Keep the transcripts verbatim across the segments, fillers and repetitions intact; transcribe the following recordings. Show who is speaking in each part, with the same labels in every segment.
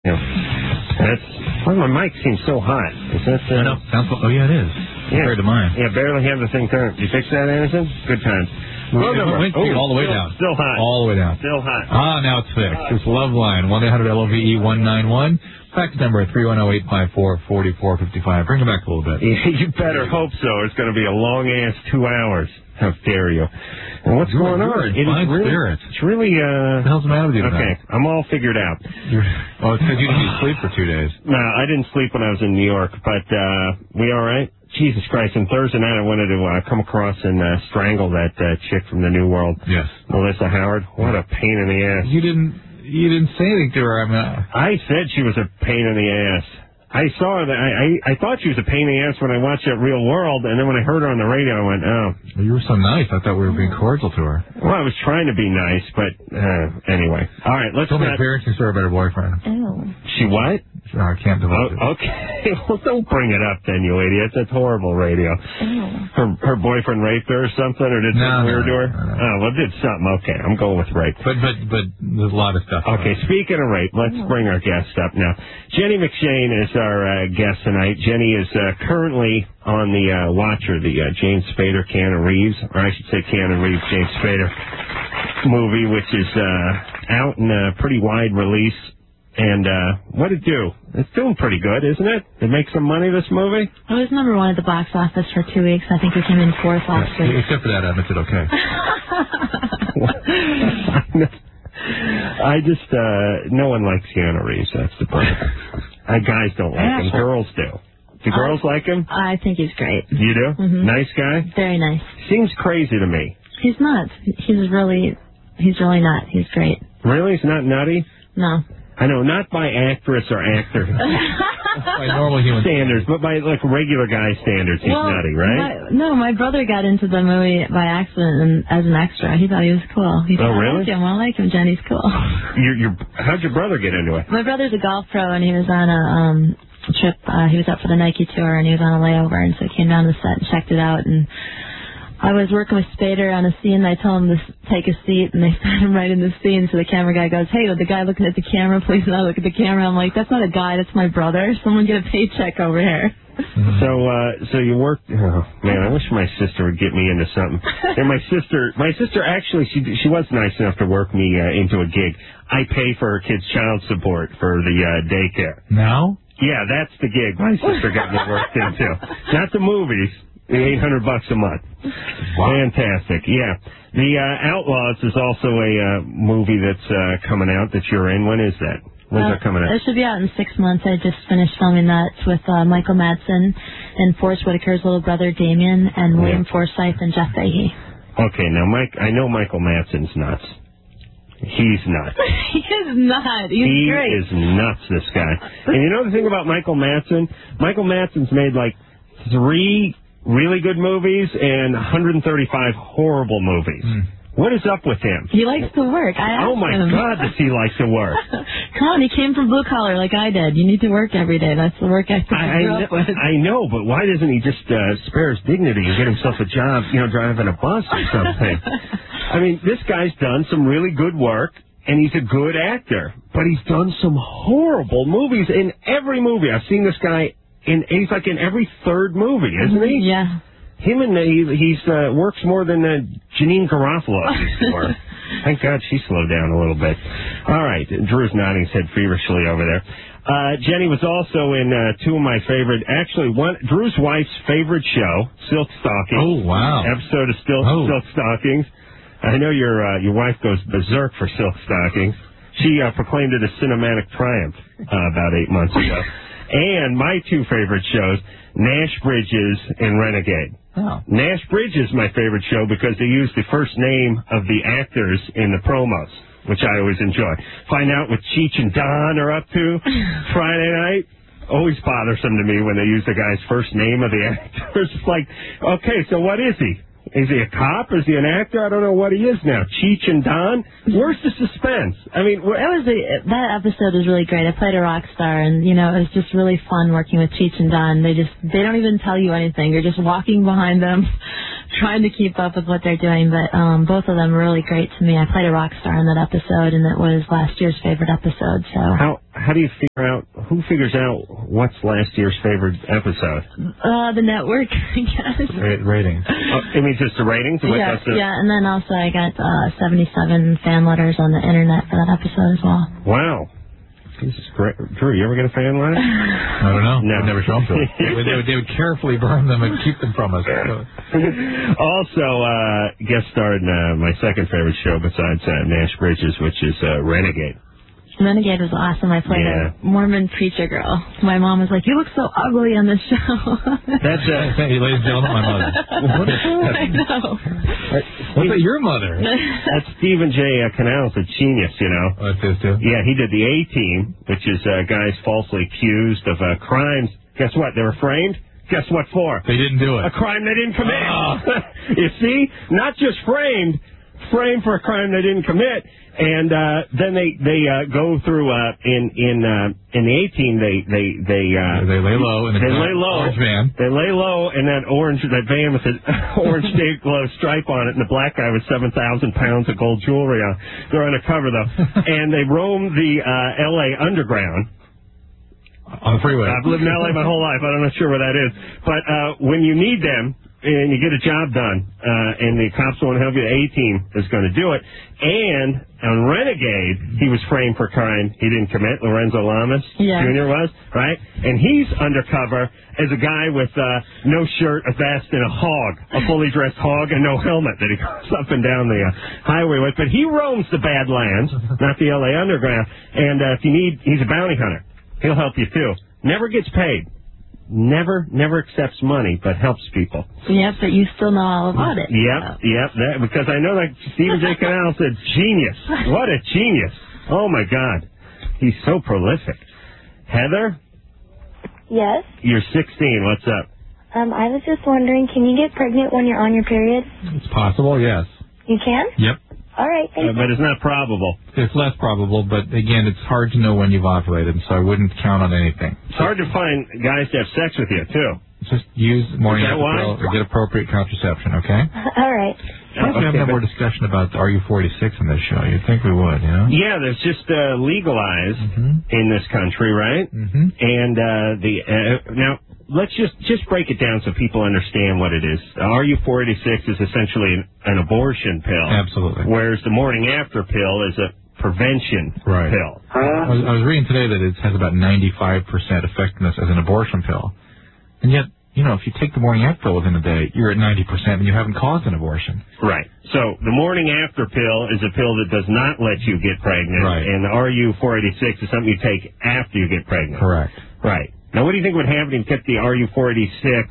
Speaker 1: Yeah. That's why my mic seems so hot. Is that? Uh,
Speaker 2: I know. Sounds, oh yeah, it is.
Speaker 1: Yeah.
Speaker 2: Compared to mine.
Speaker 1: Yeah, barely have the thing turned. Did you fix that, Anderson? Good times.
Speaker 2: Well, it went oh, all the way
Speaker 1: still,
Speaker 2: down.
Speaker 1: Still hot.
Speaker 2: All the way down.
Speaker 1: Still hot.
Speaker 2: Ah, now it's fixed. It's Love Line, one eight hundred L O V E one nine one. Fax number three one zero, eight five four, four four five five. Bring it back a little bit.
Speaker 1: Yeah, you better hope so. It's going to be a long-ass two hours. How dare you? And what's
Speaker 2: you're,
Speaker 1: going
Speaker 2: you're
Speaker 1: on?
Speaker 2: In
Speaker 1: it
Speaker 2: fine
Speaker 1: is really,
Speaker 2: spirits.
Speaker 1: It's really, uh...
Speaker 2: What the hell's the matter with you tonight?
Speaker 1: Okay, I'm all figured out.
Speaker 2: You're, oh, it's because you didn't sleep for two days.
Speaker 1: No, I didn't sleep when I was in New York, but, uh, we all right? Jesus Christ, on Thursday night I wanted to uh, come across and uh, strangle that uh, chick from the New World.
Speaker 2: Yes.
Speaker 1: Melissa Howard. What a pain in the ass.
Speaker 2: You didn't, you didn't say anything to her. I mean, uh,
Speaker 1: I said she was a pain in the ass. I saw her. That I, I I thought she was a pain in the ass when I watched that Real World, and then when I heard her on the radio, I went, oh.
Speaker 2: Well, you were so nice. I thought we were being cordial to her.
Speaker 1: Well, I was trying to be nice, but uh, anyway. All right, let's.
Speaker 2: Tell me
Speaker 1: not...
Speaker 2: embarrassing story about her boyfriend.
Speaker 3: Ew.
Speaker 1: She what?
Speaker 2: No, I can't divulge
Speaker 1: oh,
Speaker 2: it.
Speaker 1: Okay, well, don't bring it up then, you idiot. That's horrible radio.
Speaker 3: Ew.
Speaker 1: Her her boyfriend raped her or something, or did
Speaker 2: no,
Speaker 1: something
Speaker 2: no,
Speaker 1: weird to her?
Speaker 2: No, no.
Speaker 1: Oh, well, did something. Okay, I'm going with rape.
Speaker 2: But but but there's a lot of stuff.
Speaker 1: Okay, speaking of rape, let's
Speaker 3: Ew.
Speaker 1: bring our guest up now. Jenny McShane is our uh, guest tonight. Jenny is uh, currently on the uh, Watcher, the uh, James Spader, Keanu Reeves, or I should say Keanu Reeves, James Spader movie, which is uh, out in a pretty wide release. And uh, what'd it do? It's doing pretty good, isn't it? It makes some money, this movie?
Speaker 3: It was number one at the box office for two weeks. I think we came in fourth last
Speaker 2: Yeah,
Speaker 3: week.
Speaker 2: except for that, I did okay.
Speaker 1: I just, uh, no one likes Keanu Reeves, that's the point. uh, guys don't like him, girls do. Do girls uh, like him?
Speaker 3: I think he's great.
Speaker 1: You do?
Speaker 3: Mm-hmm.
Speaker 1: Nice guy?
Speaker 3: Very nice.
Speaker 1: Seems crazy to me.
Speaker 3: He's not. He's really, he's really not. He's great.
Speaker 1: Really? He's not nutty?
Speaker 3: No.
Speaker 1: I know, not by actress or actor
Speaker 2: by normal human
Speaker 1: standards, but by like regular guy standards, he's
Speaker 3: well,
Speaker 1: nutty, right?
Speaker 3: My, no, my brother got into the movie by accident and as an extra. He thought he was cool. He
Speaker 1: oh,
Speaker 3: said,
Speaker 1: really?
Speaker 3: I like him. I like him. Jenny's cool.
Speaker 1: Your, your, how'd your brother get into it?
Speaker 3: My brother's a golf pro, and he was on a um, trip. Uh, he was up for the Nike tour, and he was on a layover, and so he came down to the set and checked it out. And I was working with Spader on a scene, and I told him to take a seat, and they sat him right in the scene. So the camera guy goes, hey, the guy looking at the camera, please. And I look at the camera. I'm like, that's not a guy. That's my brother. Someone get a paycheck over here.
Speaker 1: Mm-hmm. So, uh, so you worked, oh man, I wish my sister would get me into something. And my sister, my sister actually, she she was nice enough to work me uh, into a gig. I pay for her kid's child support for the uh, daycare.
Speaker 2: Now?
Speaker 1: Yeah, that's the gig my sister got me worked into. Not the movies. The eight hundred bucks a month. Wow. Fantastic. Yeah. The uh, Outlaws is also a uh, movie that's uh, coming out that you're in. When is that? When's
Speaker 3: uh,
Speaker 1: that coming out?
Speaker 3: It should be out in six months. I just finished filming that with uh, Michael Madsen and Forrest Whitaker's little brother Damien and William yeah. Forsythe and Jeff Fahey.
Speaker 1: Okay, now Mike, I know Michael Madsen's nuts. He's nuts.
Speaker 3: He is not. He's
Speaker 1: he
Speaker 3: great.
Speaker 1: is nuts, this guy. And you know the thing about Michael Madsen? Michael Madsen's made like three really good movies and one hundred thirty-five horrible movies. Mm. What is up with him?
Speaker 3: He likes to work. I asked
Speaker 1: Oh, my
Speaker 3: him.
Speaker 1: God, does he like to work?
Speaker 3: Come on, he came from blue collar like I did. You need to work every day. That's the work ethic I, I grew
Speaker 1: know,
Speaker 3: up with.
Speaker 1: I know, but why doesn't he just uh, spare his dignity and get himself a job, you know, driving a bus or something? I mean, this guy's done some really good work, and he's a good actor, but he's done some horrible movies in every movie. I've seen this guy, in he's like in every third movie, isn't he?
Speaker 3: Yeah.
Speaker 1: Him and he, he's uh, works more than uh, Janine Garofalo before. Thank God she slowed down a little bit. All right, Drew's nodding his head feverishly over there. Uh, Jenny was also in uh, two of my favorite, actually one Drew's wife's favorite show, Silk Stockings.
Speaker 2: Oh wow!
Speaker 1: Episode of Silk,
Speaker 2: oh.
Speaker 1: Silk Stockings. I know your uh, your wife goes berserk for Silk Stockings. She uh, proclaimed it a cinematic triumph uh, about eight months ago. And my two favorite shows, Nash Bridges and Renegade.
Speaker 2: Oh.
Speaker 1: Nash Bridges is my favorite show because they use the first name of the actors in the promos, which I always enjoy. Find out what Cheech and Don are up to Friday night. Always bothersome to me when they use the guy's first name of the actors. It's like, okay, so what is he? Is he a cop? Is he an actor? I don't know what he is now. Cheech and Don? Where's the suspense? I mean,
Speaker 3: that was a, that episode was really great. I played a rock star, and you know, it was just really fun working with Cheech and Don. They just they don't even tell you anything. You're just walking behind them, trying to keep up with what they're doing. But um, both of them were really great to me. I played a rock star in that episode, and it was last year's favorite episode. So
Speaker 1: how how do you feel? who figures out what's last year's favorite episode?
Speaker 3: Uh, the network, I guess.
Speaker 2: Ra- ratings.
Speaker 1: Oh, it means just the ratings? What-
Speaker 3: Yeah,
Speaker 1: that's the-
Speaker 3: yeah, and then also I got uh, seventy-seven fan letters on the internet for that episode as well.
Speaker 1: Wow. This is great. Drew, you ever get a fan letter?
Speaker 2: I don't know.
Speaker 1: No.
Speaker 2: We'd never show them to us. they, would, they, would, they would carefully burn them and keep them from us.
Speaker 1: Also, uh, guest starred in uh, my second favorite show besides uh, Nash Bridges, which is uh, Renegade.
Speaker 3: Renegade was awesome. I played
Speaker 1: Yeah.
Speaker 3: a Mormon preacher girl. My mom was like, "You look so ugly on this show."
Speaker 1: That's uh,
Speaker 2: Hey, ladies and gentlemen, my mother. What is that?
Speaker 3: I know.
Speaker 2: What's that, your mother?
Speaker 1: That's Stephen J. Uh, Canals, a genius, you know.
Speaker 2: Oh, it's this too?
Speaker 1: Yeah, he did the A-Team, which is uh, guys falsely accused of uh, crimes. Guess what? They were framed. Guess what for?
Speaker 2: They didn't do it.
Speaker 1: A crime they didn't commit.
Speaker 2: Oh.
Speaker 1: You see? Not just framed, framed for a crime they didn't commit. And uh, then they they uh, go through uh, in in uh, in the A-Team. They they they uh,
Speaker 2: They lay low in the
Speaker 1: they lay low.
Speaker 2: orange van.
Speaker 1: They lay low, and that orange that van with the orange day glow stripe on it, and the black guy with seven thousand pounds of gold jewelry on. They're undercover though, and they roam the uh, L A underground.
Speaker 2: On the freeway.
Speaker 1: I've lived in L A my whole life. I'm not sure where that is, but uh, when you need them and you get a job done, uh, and the cops won't help you, the A-Team is going to do it. And on Renegade, he was framed for crime he didn't commit. Lorenzo Lamas
Speaker 3: Yeah.
Speaker 1: Junior was, right? And he's undercover as a guy with uh, no shirt, a vest, and a hog, a fully dressed hog, and no helmet that he goes up and down the uh, highway with. But he roams the Badlands, not the L A Underground. And uh, if you need, he's a bounty hunter. He'll help you too. Never gets paid. Never, never accepts money, but helps people.
Speaker 3: Yep, but you still know all about it.
Speaker 1: Yep, yep. That, because I know that Stephen J. Canal said, genius. What a genius. Oh, my God. He's so prolific. Heather,
Speaker 4: Yes.
Speaker 1: you're sixteen. What's up?
Speaker 4: Um, I was just wondering, can you get pregnant when you're on your period?
Speaker 2: It's possible, yes.
Speaker 4: You can?
Speaker 2: Yep.
Speaker 4: All right.
Speaker 1: Uh,
Speaker 4: Thank
Speaker 1: but it's not probable.
Speaker 2: It's less probable, but again, it's hard to know when you've ovulated, so I wouldn't count on anything.
Speaker 1: It's hard to find guys to have sex with you, too.
Speaker 2: Just use morning
Speaker 1: Is that
Speaker 2: after
Speaker 1: why?
Speaker 2: pill or get appropriate contraception, okay?
Speaker 4: All right.
Speaker 2: Perhaps we haven't had
Speaker 1: but-
Speaker 2: more discussion about the R U forty-six in this show. You'd think we would, you know?
Speaker 1: Yeah, there's just uh, legalized
Speaker 2: Mm-hmm.
Speaker 1: in this country, right?
Speaker 2: Mm-hmm.
Speaker 1: And uh, the uh, now let's just just break it down so people understand what it is. R U four eighty-six is essentially an, an abortion pill,
Speaker 2: Absolutely.
Speaker 1: whereas the morning after pill is a prevention
Speaker 2: Right.
Speaker 1: pill.
Speaker 2: I was, I was reading today that it has about ninety-five percent effectiveness as an abortion pill. And yet, you know, if you take the morning after pill within a day, you're at ninety percent and you haven't caused an abortion.
Speaker 1: Right. So the morning after pill is a pill that does not let you get pregnant,
Speaker 2: Right.
Speaker 1: and the R U four eighty-six is something you take after you get pregnant.
Speaker 2: Correct.
Speaker 1: Right. Now, what do you think would happen if you took the R U four eighty-six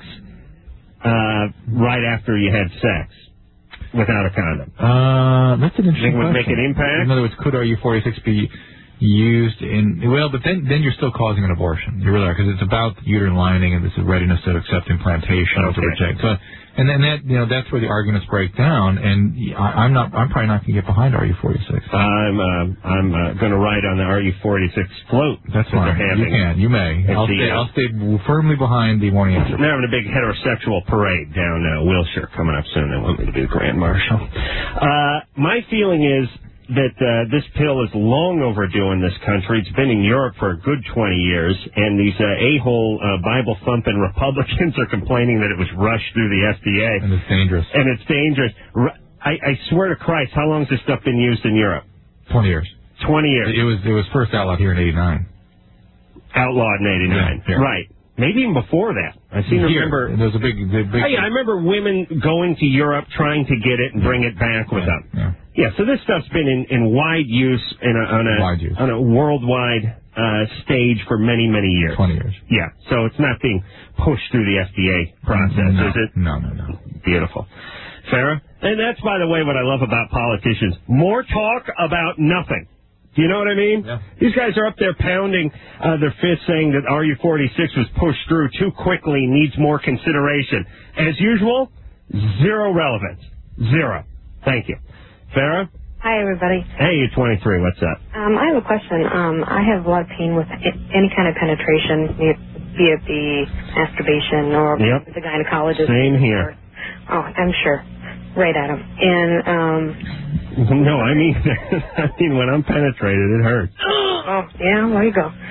Speaker 1: uh, right after you had sex without a condom?
Speaker 2: Uh, that's an interesting
Speaker 1: Think it would make
Speaker 2: question.
Speaker 1: an impact?
Speaker 2: In other words, could R U forty-six be used in, well, but then then you're still causing an abortion. You really are, because it's about the uterine lining and this readiness to accept implantation or to
Speaker 1: Okay.
Speaker 2: reject. So, and then that, you know, that's where the arguments break down, and I, I'm not, I'm probably not going to get behind R U forty-six.
Speaker 1: I'm uh, I'm uh, going to ride on the R U four eighty-six float.
Speaker 2: That's
Speaker 1: that
Speaker 2: fine.
Speaker 1: they're
Speaker 2: You
Speaker 1: having.
Speaker 2: can. You may.
Speaker 1: At
Speaker 2: I'll
Speaker 1: the,
Speaker 2: stay,
Speaker 1: uh,
Speaker 2: I'll stay firmly behind the morning after.
Speaker 1: They're having a big heterosexual parade down uh, Wilshire coming up soon. They want me to be the Grand Marshal. Uh, my feeling is that uh, this pill is long overdue in this country. It's been in Europe for a good twenty years, and these uh, a-hole uh, Bible-thumping Republicans are complaining that it was rushed through the F D A.
Speaker 2: And it's dangerous.
Speaker 1: And it's dangerous. R- I, I swear to Christ, how long has this stuff been used in Europe?
Speaker 2: Twenty years.
Speaker 1: twenty years.
Speaker 2: It was it was first outlawed here in eighty-nine.
Speaker 1: Outlawed in eighty-nine.
Speaker 2: Yeah, yeah.
Speaker 1: Right. Maybe even before that. I seem to
Speaker 2: Here,
Speaker 1: remember...
Speaker 2: there was a big, big, big
Speaker 1: Oh, yeah, I remember women going to Europe trying to get it and bring it back with them.
Speaker 2: Yeah.
Speaker 1: Yeah, so this stuff's been in, in wide use in a, on a
Speaker 2: Wide use.
Speaker 1: on a worldwide uh, stage for many, many years.
Speaker 2: Twenty years.
Speaker 1: Yeah, so it's not being pushed through the F D A process,
Speaker 2: no,
Speaker 1: is it?
Speaker 2: No, no, no.
Speaker 1: Beautiful. Farrah? And that's, by the way, what I love about politicians. More talk about nothing. Do you know what I mean?
Speaker 2: Yeah.
Speaker 1: These guys are up there pounding uh, their fists saying that R U forty-six was pushed through too quickly, needs more consideration. As usual, zero relevance. Zero. Thank you. Farrah?
Speaker 5: Hi, everybody.
Speaker 1: Hey, you're twenty-three. What's up?
Speaker 5: Um, I have a question. Um, I have a lot of pain with I- any kind of penetration, be it, be it the masturbation or
Speaker 1: Yep.
Speaker 5: the gynecologist.
Speaker 1: Same here.
Speaker 5: Oh, I'm sure. Right at him. And, um...
Speaker 1: No, I mean, I mean, when I'm penetrated, it hurts.
Speaker 5: Oh, yeah, there you go.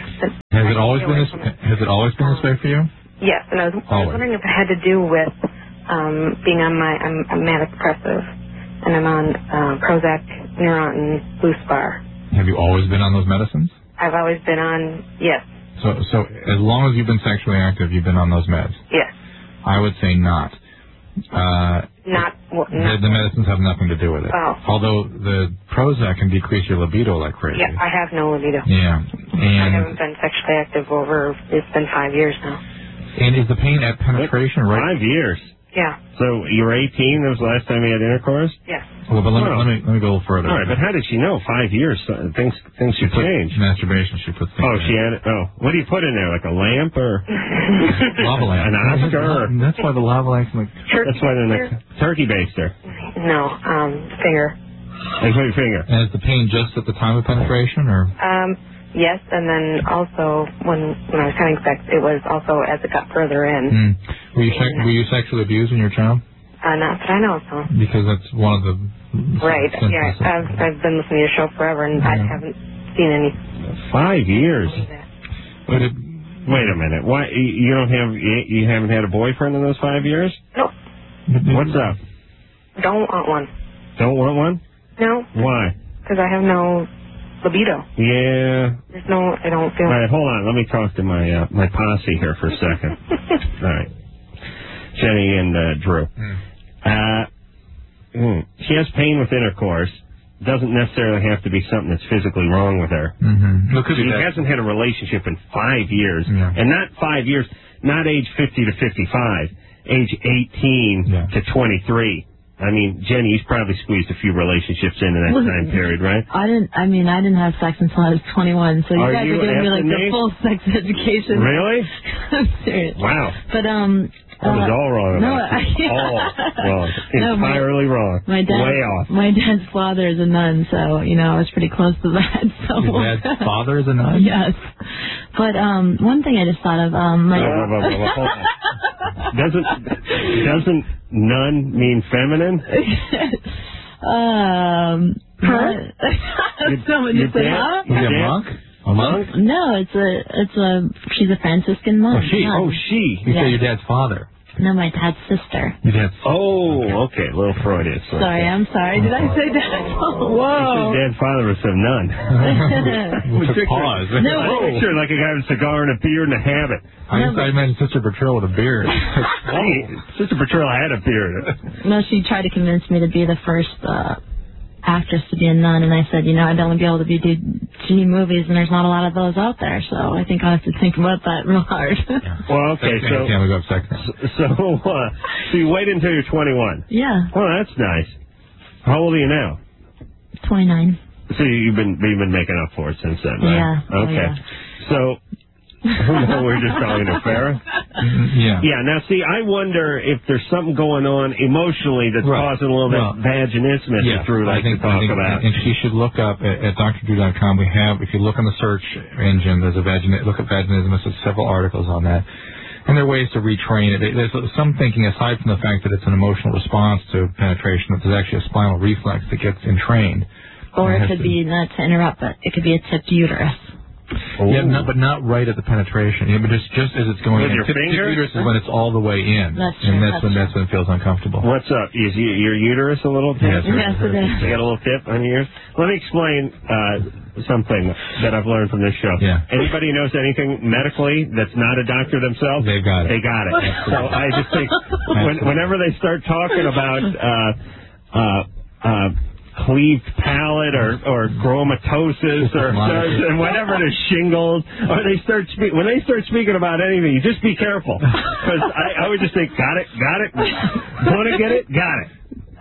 Speaker 2: Has it always been this? Has it always been this way for you?
Speaker 5: Yes, and I was, I was wondering if it had to do with um, being on my, I'm, I'm manic depressive, and I'm on uh, Prozac, Neurontin, Buspar.
Speaker 2: Have you always been on those medicines?
Speaker 5: I've always been on, yes.
Speaker 2: So, so as long as you've been sexually active, you've been on those meds?
Speaker 5: Yes.
Speaker 2: I would say not. Uh,
Speaker 5: not, well,
Speaker 2: the,
Speaker 5: not
Speaker 2: the medicines have nothing to do with it.
Speaker 5: Oh.
Speaker 2: Although the Prozac can decrease your libido like crazy.
Speaker 5: Yeah, I have no libido.
Speaker 2: Yeah.
Speaker 5: I
Speaker 2: And
Speaker 5: haven't been sexually active over, it's been five years now.
Speaker 2: and is the pain at penetration right?
Speaker 1: Five years.
Speaker 5: Yeah.
Speaker 1: So you were eighteen. That was the last time you had intercourse.
Speaker 5: Yes.
Speaker 2: Well, but let,
Speaker 1: Wow.
Speaker 2: me, let me let me go a little further.
Speaker 1: All right, but how did she know? Five years. uh, Things things
Speaker 2: She
Speaker 1: should
Speaker 2: put
Speaker 1: change.
Speaker 2: masturbation. She puts things
Speaker 1: Oh,
Speaker 2: in.
Speaker 1: she had it. Oh, what do you put in there? Like a lamp or
Speaker 2: lava lamp.
Speaker 1: an Oscar? Or,
Speaker 2: That's why the lava lamp's like.
Speaker 1: that's why they're like turkey baster.
Speaker 5: No, um, finger.
Speaker 1: Like put your finger.
Speaker 2: And is the pain just at the time of penetration, or?
Speaker 5: Um, yes, and then also when when I was having sex, it was also as it got further in.
Speaker 2: Mm. Were you sex- were you sexually abused when you were a child?
Speaker 5: Uh, not that I know, so.
Speaker 2: Because that's one of the.
Speaker 5: Right,
Speaker 2: symptoms
Speaker 5: yeah,
Speaker 2: of-
Speaker 5: I've, I've been listening to your show forever, and I
Speaker 2: Yeah.
Speaker 5: haven't seen any.
Speaker 1: Five years.
Speaker 2: But it,
Speaker 1: Wait a minute. Why you you don't have you, you haven't had a boyfriend in those five years?
Speaker 5: No,
Speaker 1: What's up?
Speaker 5: don't want one.
Speaker 1: Don't want one?
Speaker 5: No,
Speaker 1: Why?
Speaker 5: because I have no libido.
Speaker 1: Yeah.
Speaker 5: There's no, I don't feel.
Speaker 1: All right, hold on. Let me talk to my uh, my posse here for a second. All right, Jenny and uh, Drew.
Speaker 2: Mm.
Speaker 1: Uh, mm, she has pain with intercourse. Doesn't necessarily have to be something that's physically wrong with her.
Speaker 2: Mm-hmm. It could
Speaker 1: She
Speaker 2: be that.
Speaker 1: hasn't had a relationship in five years,
Speaker 2: Yeah.
Speaker 1: and not five years, not age fifty to fifty-five, age eighteen
Speaker 2: Yeah.
Speaker 1: to twenty-three. I mean, Jenny, you've probably squeezed a few relationships into that
Speaker 3: Well,
Speaker 1: time period, right?
Speaker 3: I didn't. I mean, I didn't have sex until I was twenty-one. So you
Speaker 1: Are
Speaker 3: guys
Speaker 1: you
Speaker 3: are giving me
Speaker 1: after
Speaker 3: like
Speaker 1: me?
Speaker 3: the full sex education.
Speaker 1: Really?
Speaker 3: I'm serious.
Speaker 1: Wow.
Speaker 3: But um.
Speaker 1: That was
Speaker 3: uh,
Speaker 1: all wrong.
Speaker 3: No,
Speaker 1: about
Speaker 3: I,
Speaker 1: you. all wrong.
Speaker 3: No, my-
Speaker 1: Entirely wrong.
Speaker 3: My dad,
Speaker 1: Way off.
Speaker 3: my dad's father is a nun, so you know I was pretty close to that. So
Speaker 2: Your dad's father is a nun?
Speaker 3: Yes, but um, one thing I just thought of um, my.
Speaker 1: Whoa, whoa, whoa, whoa, whoa, hold on. Doesn't doesn't nun mean feminine?
Speaker 3: um.
Speaker 1: Huh?
Speaker 3: Someone
Speaker 1: your
Speaker 3: just said,
Speaker 1: dad-
Speaker 3: huh?
Speaker 2: Is he a
Speaker 1: Yeah.
Speaker 2: monk? A monk?
Speaker 3: No, it's a, it's a. She's a Franciscan monk.
Speaker 2: Oh, she.
Speaker 3: nun.
Speaker 1: Oh, she.
Speaker 2: You
Speaker 3: Yeah.
Speaker 2: say your dad's father.
Speaker 3: No, my dad's sister.
Speaker 2: Your dad's.
Speaker 1: Oh, okay. A little Freudian.
Speaker 3: Sorry, I'm sorry. Did I say that? Whoa.
Speaker 1: His dad father was a nun.
Speaker 2: We took pause.
Speaker 3: No,
Speaker 1: I
Speaker 3: but-
Speaker 1: picture like a guy with a cigar and a beard and a habit.
Speaker 2: I, I imagine Sister Bertrell with a beard.
Speaker 1: Hey, Sister Bertrell had a beard.
Speaker 3: No, she tried to convince me to be the first uh, actress to be a nun, and I said, you know, I'd only be able to be do G movies, and there's not a lot of those out there, so I think I'll have to think about that real hard.
Speaker 1: Well, okay, so
Speaker 2: Can't we go have sex now?
Speaker 1: so uh, so you wait until you're twenty-one.
Speaker 3: Yeah,
Speaker 1: Well, that's nice. How old are you now?
Speaker 3: twenty-nine.
Speaker 1: So you've been you've been making up for it since then, right?
Speaker 3: Yeah. Oh,
Speaker 1: Okay.
Speaker 3: yeah.
Speaker 1: So no, we're just talking to Farrah.
Speaker 2: Yeah.
Speaker 1: Yeah. Now, see, I wonder if there's something going on emotionally that's
Speaker 2: Right.
Speaker 1: causing a little
Speaker 2: Well,
Speaker 1: bit vaginismus
Speaker 2: Yeah,
Speaker 1: that Drew
Speaker 2: I
Speaker 1: likes
Speaker 2: think,
Speaker 1: to talk
Speaker 2: I think,
Speaker 1: about.
Speaker 2: And she should look up at, at D R drew dot com. We have, if you look on the search engine, there's a vagin. Look at vaginismus. There's several articles on that. And there are ways to retrain it. There's some thinking, aside from the fact that it's an emotional response to penetration, that there's actually a spinal reflex that gets entrained.
Speaker 3: Or
Speaker 2: And
Speaker 3: it
Speaker 2: has
Speaker 3: could
Speaker 2: to-
Speaker 3: be, not to interrupt, but it could be a tipped uterus.
Speaker 2: Yeah, no, but not right at the penetration. Yeah, but just just as it's going
Speaker 1: With
Speaker 2: in.
Speaker 1: your
Speaker 2: Tip-
Speaker 1: finger?
Speaker 2: tip uterus is when it's all the way in,
Speaker 3: That's
Speaker 2: and
Speaker 3: true,
Speaker 2: that's,
Speaker 3: that's
Speaker 2: when that's when it feels uncomfortable.
Speaker 1: What's up? Is y- your uterus a little tip?
Speaker 2: Yes,
Speaker 3: Yes, it is.
Speaker 1: You got a little tip on yours? Let me explain uh, something that I've learned from this show.
Speaker 2: Yeah.
Speaker 1: Anybody who knows anything medically that's not a doctor themselves,
Speaker 2: They've got it.
Speaker 1: They got it. So I just think when, whenever they start talking about uh, uh, uh, cleaved palate or, or chromatosis or and whatever it is, shingles, or they start spe- when they start speaking about anything, you just be careful, because I, I would just think, got it, got it, want to get it, got it.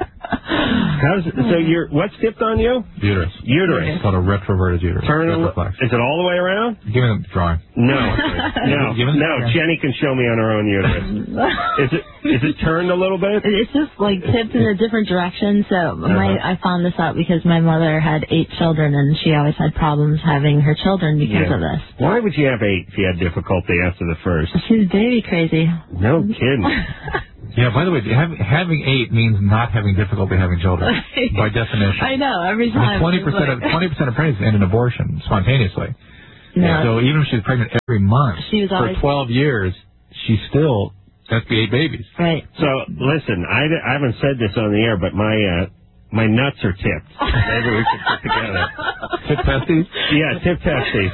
Speaker 1: How's, so you're what's tipped on you?
Speaker 2: Uterus.
Speaker 1: Uterus.
Speaker 2: It's called a retroverted uterus.
Speaker 1: Turn it.
Speaker 2: Retroflex.
Speaker 1: Is it all the way around?
Speaker 2: Give me the drawing.
Speaker 1: No, no,
Speaker 2: Give it-
Speaker 1: no. Jenny can show me on her own uterus. Is it is it turned a little bit?
Speaker 3: It's just like tipped in a different direction. So my
Speaker 1: Uh-huh.
Speaker 3: I found this out because my mother had eight children, and she always had problems having her children because
Speaker 1: Yeah.
Speaker 3: of this.
Speaker 1: Why would you have eight if you had difficulty after the first?
Speaker 3: She's baby crazy.
Speaker 1: No kidding.
Speaker 2: Yeah, by the way, having, having eight means not having difficulty having children, by definition.
Speaker 3: I know, every
Speaker 2: I mean,
Speaker 3: time.
Speaker 2: twenty percent of
Speaker 3: it's like-
Speaker 2: twenty percent of pregnancies end in abortion spontaneously.
Speaker 3: No.
Speaker 2: So even if she's pregnant every month
Speaker 3: She was
Speaker 2: for
Speaker 3: always-
Speaker 2: twelve years, she's still S B eight babies.
Speaker 3: Right.
Speaker 1: So, listen, I, I haven't said this on the air, but my uh, my nuts are tipped. Maybe we should put together.
Speaker 2: Tip testes?
Speaker 1: Yeah, tip testes.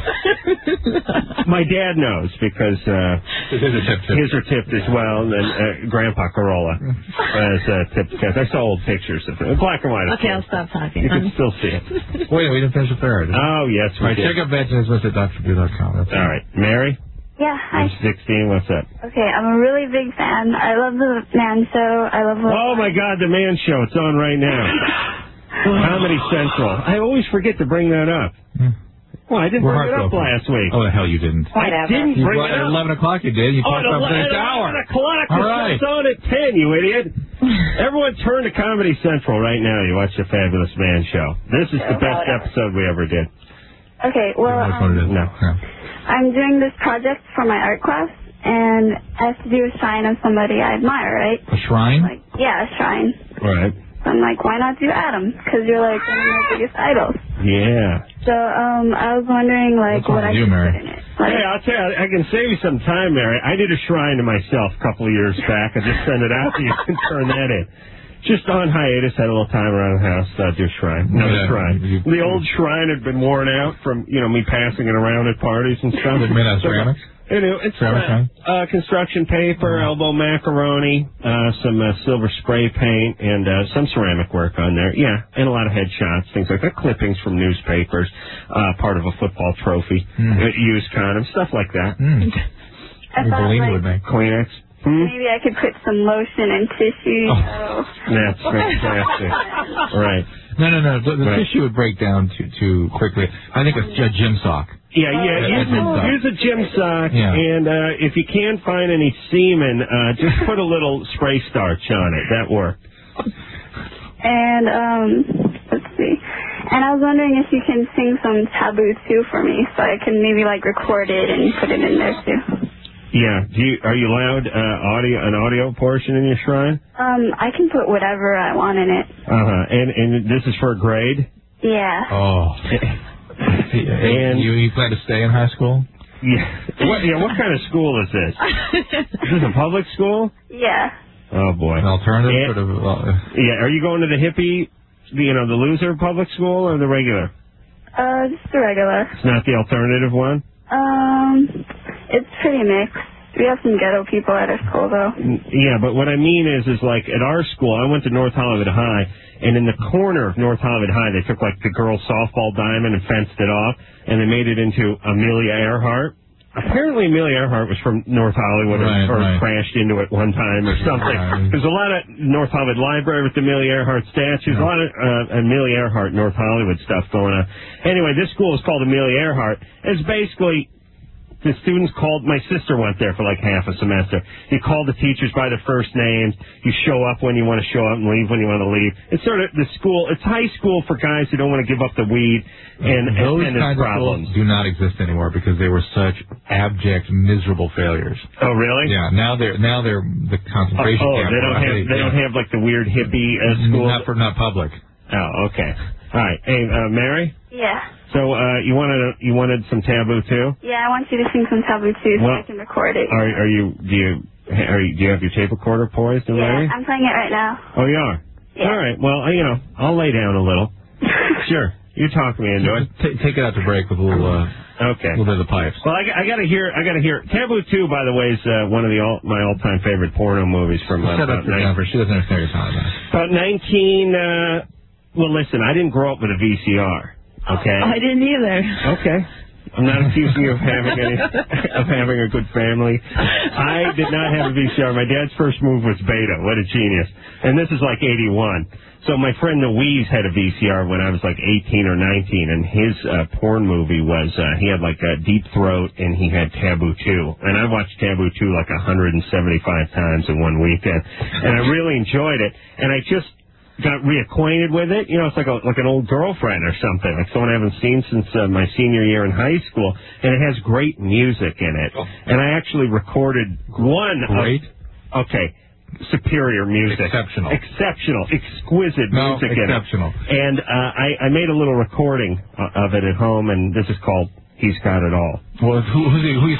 Speaker 1: My dad knows because uh,
Speaker 2: His are tipped.
Speaker 1: his are tipped as well, and then uh, Grandpa Corolla has uh, tipped testes. I saw old pictures of it. Black and white.
Speaker 3: Okay, I'll stop talking.
Speaker 1: You can
Speaker 3: Um,
Speaker 1: still see it.
Speaker 2: Wait, we didn't finish the third.
Speaker 1: Oh, yes, we
Speaker 2: All right,
Speaker 1: did.
Speaker 2: check out vaginismus at dr drew dot com. That's
Speaker 1: All right. Mary?
Speaker 4: Yeah, hi.
Speaker 1: I'm sixteen. What's up?
Speaker 4: Okay, I'm a really big fan. I love the Man Show. I love the...
Speaker 1: Oh, my God, The Man Show. It's on right now. Comedy Central. I always forget to bring that up. Well, I didn't
Speaker 2: We're
Speaker 1: bring it up
Speaker 2: heartbroken.
Speaker 1: last week.
Speaker 2: Oh, the hell you didn't.
Speaker 1: I didn't
Speaker 2: You
Speaker 1: bring
Speaker 2: brought
Speaker 1: it
Speaker 2: at
Speaker 1: up.
Speaker 2: eleven o'clock you did. You
Speaker 1: Oh,
Speaker 2: talked
Speaker 1: at
Speaker 2: about it for an hour.
Speaker 1: eleven o'clock.
Speaker 2: All right.
Speaker 1: It's on at ten, you idiot. Everyone turn to Comedy Central right now. You watch The Fabulous Man Show. This is the best episode we ever did.
Speaker 4: Okay, well,
Speaker 2: That's what it
Speaker 4: um,
Speaker 2: is.
Speaker 1: No.
Speaker 2: Yeah.
Speaker 4: I'm doing this project for my art class, and it has to do a shrine of somebody I admire, right?
Speaker 2: A shrine?
Speaker 4: Like, yeah, a shrine.
Speaker 1: Right.
Speaker 4: So I'm like, why not do Adam? Because you're like one of my biggest idols.
Speaker 1: Yeah.
Speaker 4: So um, I was wondering like
Speaker 2: What's
Speaker 4: what
Speaker 2: wrong
Speaker 4: I
Speaker 2: with you,
Speaker 4: should
Speaker 2: Mary?
Speaker 4: put in it. Like,
Speaker 1: Hey, I'll tell you, I can save you some time, Mary. I did a shrine to myself a couple of years back. I just sent it out to you and turn that in. Just on hiatus, had a little time around the house, uh, do a shrine. Another
Speaker 2: Yeah,
Speaker 1: shrine.
Speaker 2: you-
Speaker 1: The old shrine had been worn out from, you know, me passing it around at parties and stuff.
Speaker 2: Is it made out of ceramics?
Speaker 1: Anyway, it's
Speaker 2: Ceramic
Speaker 1: uh,
Speaker 2: shrine?
Speaker 1: uh, construction paper, elbow macaroni, uh, some uh, silver spray paint, and uh, some ceramic work on there. Yeah, and a lot of headshots, things like that, clippings from newspapers, uh, part of a football trophy,
Speaker 2: Mm.
Speaker 1: uh, used condoms, stuff like that.
Speaker 2: Mm.
Speaker 4: I
Speaker 2: Maybe
Speaker 4: thought
Speaker 2: Bellini
Speaker 4: like
Speaker 2: would make.
Speaker 1: Kleenex. Hmm?
Speaker 4: maybe I could put some lotion and tissue.
Speaker 2: Oh.
Speaker 4: So.
Speaker 1: That's fantastic. Right.
Speaker 2: No, no, no. The, the
Speaker 1: Right.
Speaker 2: tissue would break down too too quickly. I think a, a gym sock.
Speaker 1: Yeah, yeah.
Speaker 2: Uh,
Speaker 1: Use,
Speaker 2: a gym sock.
Speaker 1: use a gym sock,
Speaker 2: Yeah.
Speaker 1: and uh, if you can't find any semen, uh, just put a little spray starch on it. That worked.
Speaker 4: And um, let's see. And I was wondering if you can sing some Taboo too for me, so I can maybe like record it and put it in there too.
Speaker 1: Yeah. Do you, are you allowed uh, audio an audio portion in your shrine?
Speaker 4: Um, I can put whatever I want in it.
Speaker 1: Uh huh. And and this is for a grade.
Speaker 4: Yeah.
Speaker 2: Oh.
Speaker 1: And
Speaker 2: you, you plan to stay in high school?
Speaker 1: yeah. What yeah? What kind of school is this? Is this a public school?
Speaker 4: Yeah.
Speaker 1: Oh boy.
Speaker 2: An alternative
Speaker 1: Yeah.
Speaker 2: sort of. Uh,
Speaker 1: Yeah. Are you going to the hippie, you know, the loser public school or the regular?
Speaker 4: Uh, just a regular.
Speaker 1: It's not the alternative one.
Speaker 4: Um, it's pretty mixed. We have some ghetto people at our school, though.
Speaker 1: Yeah, but what I mean is, is like at our school, I went to North Hollywood High, and in the corner of North Hollywood High, they took like the girls' softball diamond and fenced it off, and they made it into Amelia Earhart. Apparently, Amelia Earhart was from North Hollywood
Speaker 2: Right,
Speaker 1: or, or
Speaker 2: right.
Speaker 1: crashed into it one time or something.
Speaker 2: Right.
Speaker 1: There's a lot of North Hollywood Library with the Amelia Earhart statues, a lot of uh, Amelia Earhart, North Hollywood stuff going on. Anyway, this school is called Amelia Earhart. It's basically... The students called, my sister went there for like half a semester. You call the teachers by their first names. You show up when you want to show up and leave when you want to leave. It's sort of the school, it's high school for guys who don't want to give up the weed and,
Speaker 2: Those
Speaker 1: and, and
Speaker 2: kinds
Speaker 1: its
Speaker 2: of schools
Speaker 1: problems.
Speaker 2: do not exist anymore because they were such abject, miserable failures.
Speaker 1: Oh, really?
Speaker 2: Yeah, now they're now they're the
Speaker 1: Oh,
Speaker 2: concentration
Speaker 1: oh,
Speaker 2: camp.
Speaker 1: they don't have, they don't have like the weird hippie uh, school?
Speaker 2: Not for not public.
Speaker 1: Oh, okay. All right. Hey, uh, Mary?
Speaker 4: Yeah.
Speaker 1: So, uh, you wanted, you wanted some Taboo too?
Speaker 4: Yeah, I want you to sing some Taboo too, so
Speaker 1: Well,
Speaker 4: I can record it.
Speaker 1: Are, are you, do you, are you, do you have your tape recorder poised and
Speaker 4: Yeah,
Speaker 1: ready?
Speaker 4: I'm playing it right now.
Speaker 1: Oh, you are?
Speaker 4: Yeah.
Speaker 1: All right. Well, you know, I'll lay down a little. Sure. You talk me into it.
Speaker 2: T- take it out to break with a little, uh,
Speaker 1: Okay.
Speaker 2: little bit of the pipes.
Speaker 1: Well, I, I got to hear. I got to hear. Taboo two, by the way, is uh, one of the all, my all-time favorite porno movies from uh,
Speaker 2: Set up
Speaker 1: about,
Speaker 2: for
Speaker 1: nine-
Speaker 2: Jennifer. She doesn't understand what you're talking about.
Speaker 1: about nineteen. Uh, well, listen, I didn't grow up with a V C R. Okay.
Speaker 3: Oh, I didn't either.
Speaker 1: Okay. I'm not accusing you of having any, of having a good family. I did not have a V C R. My dad's first move was Beta. What a genius! And this is like eighty-one. So my friend Louise had a V C R when I was like eighteen or nineteen, and his uh, porn movie was uh, he had like a Deep Throat and he had Taboo two, and I watched Taboo two like one hundred seventy-five times in one weekend, and I really enjoyed it. And I just got reacquainted with it. You know, it's like a, like an old girlfriend or something, like someone I haven't seen since uh, my senior year in high school. And it has great music in it. And I actually recorded one.
Speaker 2: Great?
Speaker 1: Of, okay. Superior music.
Speaker 2: Exceptional.
Speaker 1: Exceptional. Exquisite
Speaker 2: No,
Speaker 1: music in it.
Speaker 2: exceptional.
Speaker 1: And uh, I, I made a little recording uh, of it at home, and this is called he's got it all.
Speaker 2: Well, who, who's he, who you